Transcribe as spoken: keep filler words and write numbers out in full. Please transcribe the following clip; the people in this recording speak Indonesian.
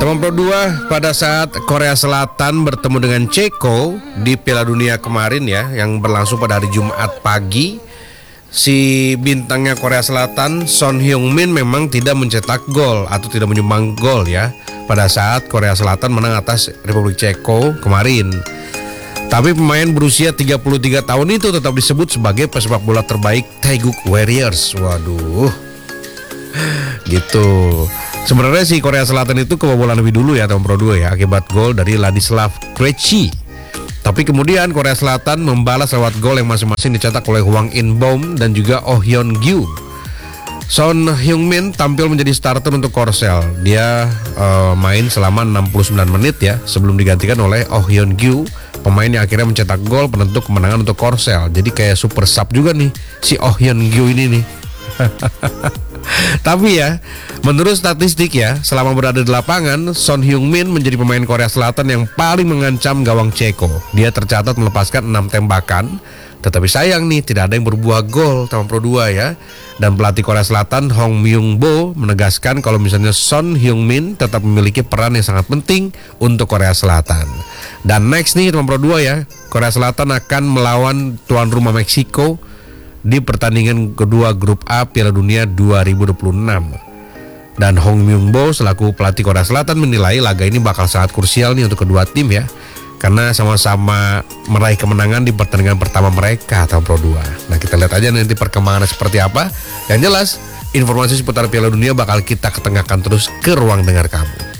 Teman Pro dua, pada saat Korea Selatan bertemu dengan Ceko di Piala Dunia kemarin ya, yang berlangsung pada hari Jumat pagi, si bintangnya Korea Selatan Son Heung-min memang tidak mencetak gol atau tidak menyumbang gol ya pada saat Korea Selatan menang atas Republik Ceko kemarin. Tapi pemain berusia tiga puluh tiga tahun itu tetap disebut sebagai pesepak bola terbaik Taeguk Warriors. Waduh, gitu. Sebenarnya si Korea Selatan itu kebobolan lebih dulu ya teman Pro dua ya, akibat gol dari Ladislav Krejci. Tapi kemudian Korea Selatan membalas lewat gol yang masing-masing dicetak oleh Hwang In-beom dan juga Oh Hyun-gyu. Son Heung-min tampil menjadi starter untuk Korsel. Dia uh, main selama enam puluh sembilan menit ya, sebelum digantikan oleh Oh Hyun-gyu, pemain yang akhirnya mencetak gol penentu kemenangan untuk Korsel. Jadi kayak super sub juga nih si Oh Hyun-gyu ini nih. Tapi ya, menurut statistik ya, selama berada di lapangan, Son Heung-min menjadi pemain Korea Selatan yang paling mengancam gawang Ceko. Dia tercatat melepaskan enam tembakan, tetapi sayang nih tidak ada yang berbuah gol teman Pro dua ya. Dan pelatih Korea Selatan Hong Myung-bo menegaskan kalau misalnya Son Heung-min tetap memiliki peran yang sangat penting untuk Korea Selatan. Dan next nih teman Pro dua ya, Korea Selatan akan melawan tuan rumah Meksiko di pertandingan kedua grup A Piala Dunia dua ribu dua puluh enam. Dan Hong Myung-bo selaku pelatih Korea Selatan menilai laga ini bakal sangat krusial nih untuk kedua tim ya, karena sama-sama meraih kemenangan di pertandingan pertama mereka tahun Pro dua. Nah, kita lihat aja nanti perkembangannya seperti apa. Yang jelas, informasi seputar Piala Dunia bakal kita ketengahkan terus ke ruang dengar kamu.